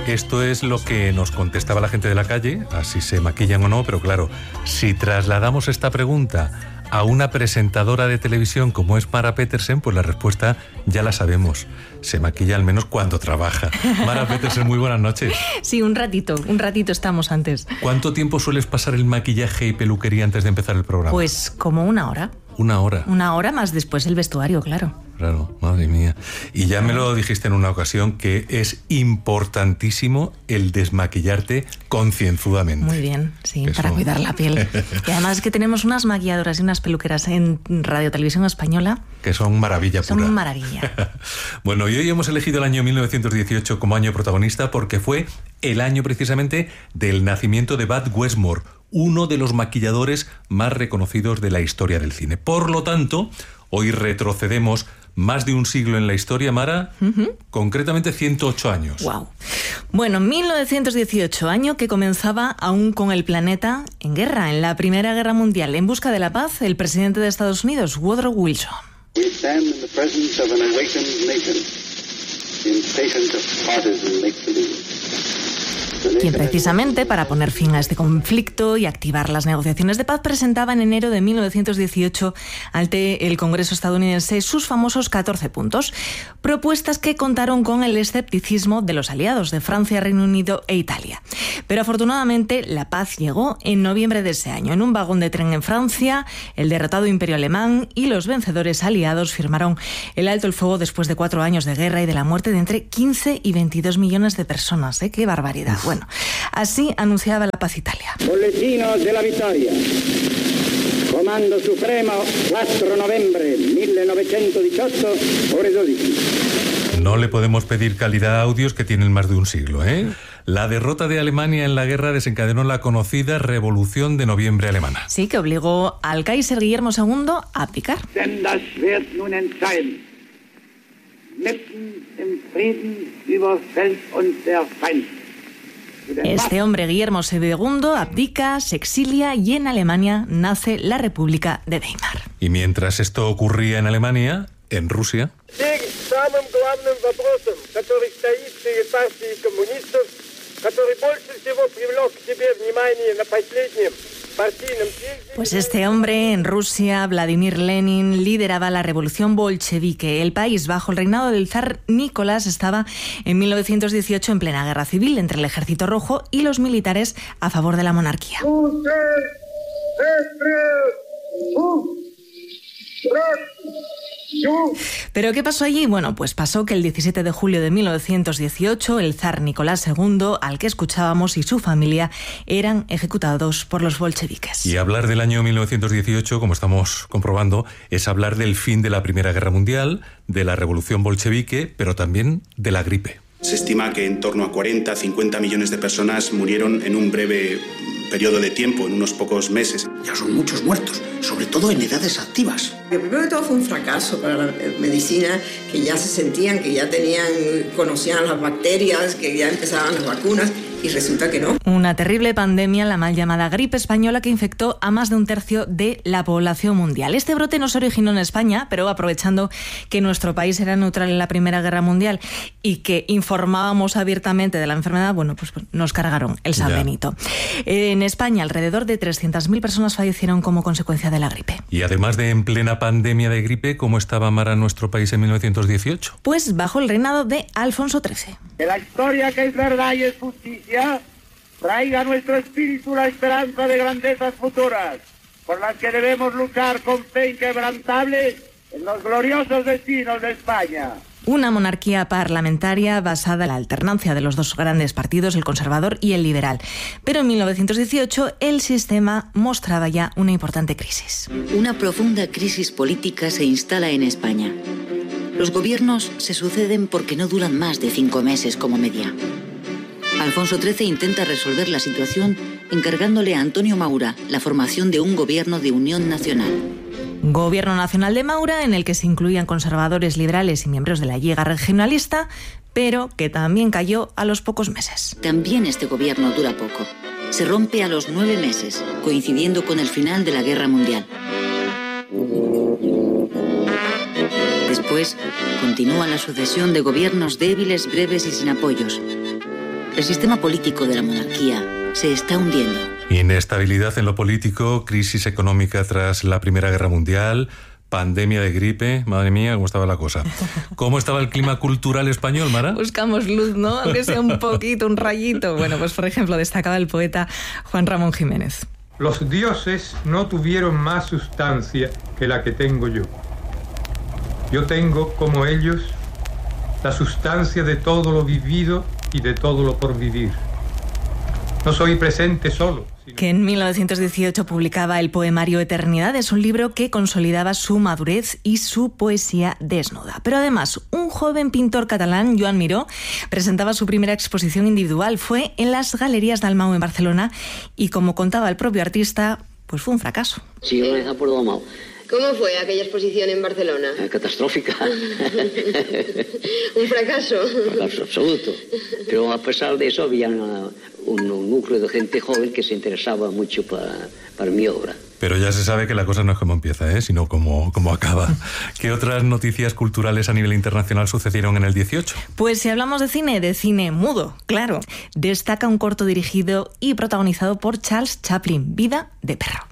esto es lo que nos contestaba la gente de la calle, así se maquillan o no, pero claro, si trasladamos esta pregunta a una presentadora de televisión como es Mara Petersen, pues la respuesta ya la sabemos. Se maquilla al menos cuando trabaja. Mara Petersen, muy buenas noches. Sí, un ratito estamos antes. ¿Cuánto tiempo sueles pasar el maquillaje y peluquería antes de empezar el programa? Pues como una hora. ¿Una hora? Una hora más después el vestuario, claro. Claro, madre mía. Y ya me lo dijiste en una ocasión que es importantísimo el desmaquillarte concienzudamente. Muy bien, sí, para cuidar la piel. Y además es que tenemos unas maquilladoras y unas peluqueras en Radio Televisión Española. Que son maravilla pura. Son maravilla. Bueno, y hoy hemos elegido el año 1918 como año protagonista porque fue el año precisamente del nacimiento de Bud Westmore, uno de los maquilladores más reconocidos de la historia del cine. Por lo tanto, hoy retrocedemos más de un siglo en la historia, Mara, concretamente 108 años. Wow. Bueno, 1918, año que comenzaba aún con el planeta en guerra, en la Primera Guerra Mundial. En busca de la paz, el presidente de Estados Unidos, Woodrow Wilson. We stand in the presence of an awakened nation, impatient of partisan make-believe. Quien precisamente, para poner fin a este conflicto y activar las negociaciones de paz, presentaba en enero de 1918 ante el Congreso estadounidense sus famosos 14 puntos, propuestas que contaron con el escepticismo de los aliados de Francia, Reino Unido e Italia. Pero afortunadamente la paz llegó en noviembre de ese año. En un vagón de tren en Francia, el derrotado Imperio alemán y los vencedores aliados firmaron el alto el fuego después de 4 años de guerra y de la muerte de entre 15 y 22 millones de personas. ¡Qué barbaridad! Bueno, así anunciaba la paz Italia. Bollettino della Vittoria. Comando Supremo, 4 noviembre 1918, ore 12. No le podemos pedir calidad a audios que tienen más de un siglo, ¿eh? La derrota de Alemania en la guerra desencadenó la conocida Revolución de Noviembre alemana. Sí, que obligó al Kaiser Guillermo II a abdicar. Denn das wird nun entscheiden. Mitten im Frieden überfällt uns der Feind. Este hombre, Guillermo II, abdica, se exilia y en Alemania nace la República de Weimar. Y mientras esto ocurría en Alemania, en Rusia... Pues este hombre en Rusia, Vladimir Lenin, lideraba la revolución bolchevique. El país, bajo el reinado del zar Nicolás, estaba en 1918 en plena guerra civil entre el ejército rojo y los militares a favor de la monarquía. ¿Pero qué pasó allí? Bueno, pues pasó que el 17 de julio de 1918 el zar Nicolás II, al que escuchábamos, y su familia eran ejecutados por los bolcheviques. Y hablar del año 1918, como estamos comprobando, es hablar del fin de la Primera Guerra Mundial, de la Revolución bolchevique, pero también de la gripe. Se estima que en torno a 40, 50 millones de personas murieron en un breve periodo de tiempo, en unos pocos meses. Ya son muchos muertos, sobre todo en edades activas. Lo primero de todo fue un fracaso para la medicina, que ya se sentían, que ya conocían las bacterias, que ya empezaban las vacunas, y resulta que no. Una terrible pandemia, la mal llamada gripe española, que infectó a más de un tercio de la población mundial. Este brote no se originó en España, pero aprovechando que nuestro país era neutral en la Primera Guerra Mundial y que informábamos abiertamente de la enfermedad, bueno, pues nos cargaron el San Benito. En España, alrededor de 300.000 personas fallecieron como consecuencia de la gripe. Y además de en plena pandemia de gripe, ¿cómo estaba, Mara, nuestro país en 1918? Pues bajo el reinado de Alfonso XIII. Que la historia, que es verdad y es justicia, traiga a nuestro espíritu la esperanza de grandezas futuras, por las que debemos luchar con fe inquebrantable en los gloriosos destinos de España. Una monarquía parlamentaria basada en la alternancia de los dos grandes partidos, el conservador y el liberal. Pero en 1918 el sistema mostraba ya una importante crisis. Una profunda crisis política se instala en España. Los gobiernos se suceden porque no duran más de 5 meses como media. Alfonso XIII intenta resolver la situación encargándole a Antonio Maura la formación de un gobierno de unión nacional. Gobierno Nacional de Maura, en el que se incluían conservadores, liberales y miembros de la Lliga Regionalista, pero que también cayó a los pocos meses. También este gobierno dura poco. Se rompe a los 9 meses, coincidiendo con el final de la Guerra Mundial. Después, continúa la sucesión de gobiernos débiles, breves y sin apoyos. El sistema político de la monarquía se está hundiendo. Inestabilidad en lo político, crisis económica tras la Primera Guerra Mundial, pandemia de gripe. Madre mía, ¿cómo estaba la cosa? ¿Cómo estaba el clima cultural español, Mara? Buscamos luz, ¿no? Aunque sea un poquito, un rayito. Bueno, pues por ejemplo, destacaba el poeta Juan Ramón Jiménez. Los dioses no tuvieron más sustancia que la que tengo yo. Yo tengo, como ellos, la sustancia de todo lo vivido y de todo lo por vivir. No soy presente solo. Que en 1918 publicaba el poemario Eternidad. Es un libro que consolidaba su madurez y su poesía desnuda. Pero además, un joven pintor catalán, Joan Miró, presentaba su primera exposición individual. Fue en las Galerías Dalmau en Barcelona y, como contaba el propio artista, pues fue un fracaso. Sí, yo he por Dalmau. ¿Cómo fue aquella exposición en Barcelona? Catastrófica. ¿Un fracaso? Un fracaso absoluto. Pero a pesar de eso había un núcleo de gente joven que se interesaba mucho para mi obra. Pero ya se sabe que la cosa no es como empieza, sino como acaba. ¿Qué otras noticias culturales a nivel internacional sucedieron en el 18? Pues si hablamos de cine mudo, claro. Destaca un corto dirigido y protagonizado por Charles Chaplin, Vida de perro.